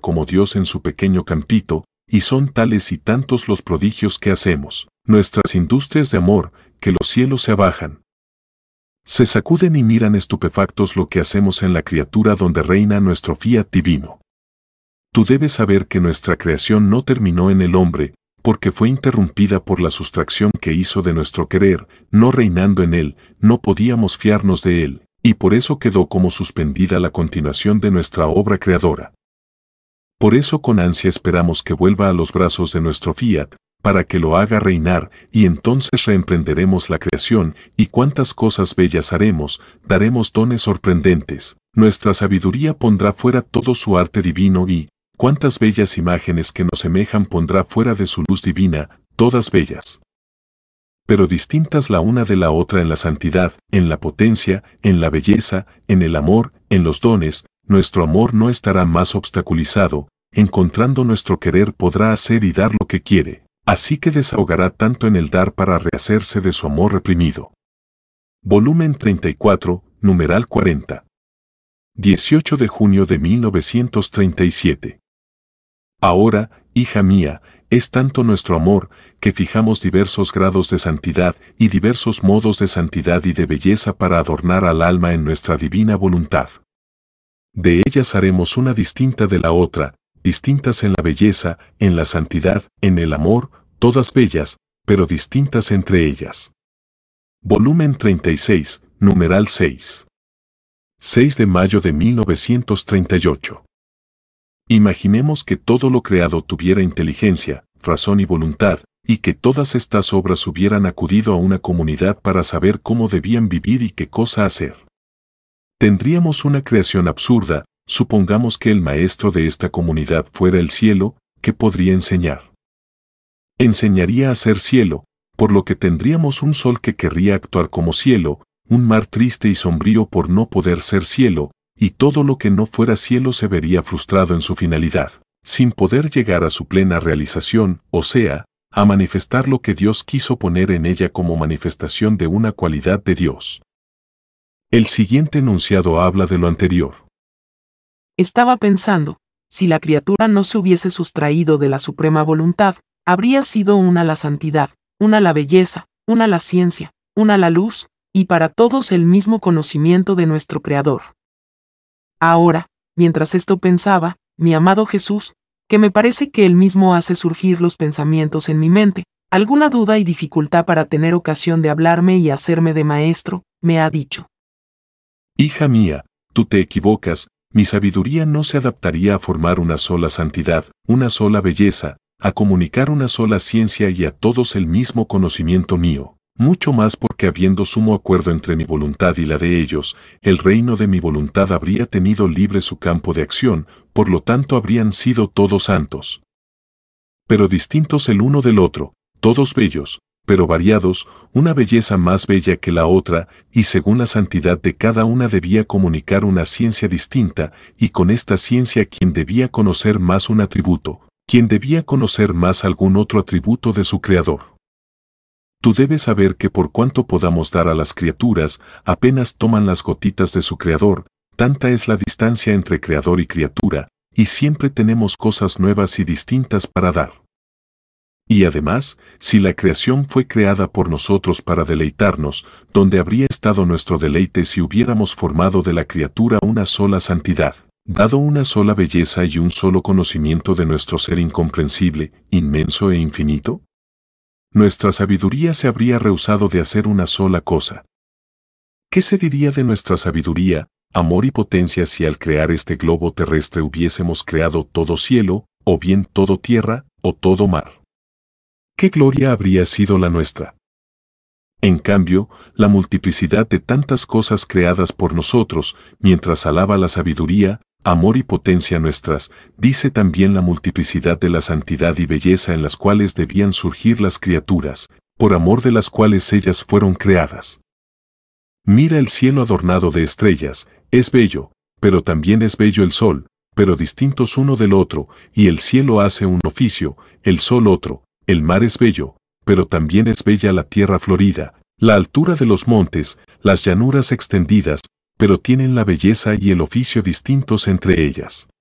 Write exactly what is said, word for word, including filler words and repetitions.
como Dios en su pequeño campito, y son tales y tantos los prodigios que hacemos, nuestras industrias de amor, que los cielos se abajan. Se sacuden y miran estupefactos lo que hacemos en la criatura donde reina nuestro fiat divino. Tú debes saber que nuestra creación no terminó en el hombre, porque fue interrumpida por la sustracción que hizo de nuestro querer, no reinando en él, no podíamos fiarnos de él, y por eso quedó como suspendida la continuación de nuestra obra creadora. Por eso con ansia esperamos que vuelva a los brazos de nuestro fiat, para que lo haga reinar, y entonces reemprenderemos la creación, y cuántas cosas bellas haremos, daremos dones sorprendentes, nuestra sabiduría pondrá fuera todo su arte divino y, cuántas bellas imágenes que nos semejan pondrá fuera de su luz divina, todas bellas, pero distintas la una de la otra en la santidad, en la potencia, en la belleza, en el amor, en los dones. Nuestro amor no estará más obstaculizado, encontrando nuestro querer podrá hacer y dar lo que quiere, así que desahogará tanto en el dar para rehacerse de su amor reprimido. Volumen treinta y cuatro, numeral cuarenta. dieciocho de junio de mil novecientos treinta y siete. Ahora, hija mía, es tanto nuestro amor, que fijamos diversos grados de santidad y diversos modos de santidad y de belleza para adornar al alma en nuestra divina voluntad. De ellas haremos una distinta de la otra, distintas en la belleza, en la santidad, en el amor, todas bellas, pero distintas entre ellas. Volumen treinta y seis, numeral seis. seis de mayo de mil novecientos treinta y ocho. Imaginemos que todo lo creado tuviera inteligencia, razón y voluntad, y que todas estas obras hubieran acudido a una comunidad para saber cómo debían vivir y qué cosa hacer. Tendríamos una creación absurda. Supongamos que el maestro de esta comunidad fuera el cielo, ¿qué podría enseñar? Enseñaría a ser cielo, por lo que tendríamos un sol que querría actuar como cielo, un mar triste y sombrío por no poder ser cielo, y todo lo que no fuera cielo se vería frustrado en su finalidad, sin poder llegar a su plena realización, o sea, a manifestar lo que Dios quiso poner en ella como manifestación de una cualidad de Dios. El siguiente enunciado habla de lo anterior. Estaba pensando, si la criatura no se hubiese sustraído de la suprema voluntad, habría sido una la santidad, una la belleza, una la ciencia, una la luz, y para todos el mismo conocimiento de nuestro Creador. Ahora, mientras esto pensaba, mi amado Jesús, que me parece que él mismo hace surgir los pensamientos en mi mente, alguna duda y dificultad para tener ocasión de hablarme y hacerme de maestro, me ha dicho: Hija mía, tú te equivocas, mi sabiduría no se adaptaría a formar una sola santidad, una sola belleza, a comunicar una sola ciencia y a todos el mismo conocimiento mío, mucho más porque habiendo sumo acuerdo entre mi voluntad y la de ellos, el reino de mi voluntad habría tenido libre su campo de acción, por lo tanto habrían sido todos santos, pero distintos el uno del otro, todos bellos, pero variados, una belleza más bella que la otra, y según la santidad de cada una debía comunicar una ciencia distinta, y con esta ciencia quien debía conocer más un atributo, quien debía conocer más algún otro atributo de su Creador. Tú debes saber que por cuanto podamos dar a las criaturas, apenas toman las gotitas de su Creador, tanta es la distancia entre Creador y criatura, y siempre tenemos cosas nuevas y distintas para dar. Y además, si la creación fue creada por nosotros para deleitarnos, ¿dónde habría estado nuestro deleite si hubiéramos formado de la criatura una sola santidad, dado una sola belleza y un solo conocimiento de nuestro ser incomprensible, inmenso e infinito? Nuestra sabiduría se habría rehusado de hacer una sola cosa. ¿Qué se diría de nuestra sabiduría, amor y potencia si al crear este globo terrestre hubiésemos creado todo cielo, o bien todo tierra, o todo mar? ¿Qué gloria habría sido la nuestra? En cambio, la multiplicidad de tantas cosas creadas por nosotros, mientras alaba la sabiduría, amor y potencia nuestras, dice también la multiplicidad de la santidad y belleza en las cuales debían surgir las criaturas, por amor de las cuales ellas fueron creadas. Mira el cielo adornado de estrellas, es bello, pero también es bello el sol, pero distintos uno del otro, y el cielo hace un oficio, el sol otro. El mar es bello, pero también es bella la tierra florida, la altura de los montes, las llanuras extendidas, pero tienen la belleza y el oficio distintos entre ellas.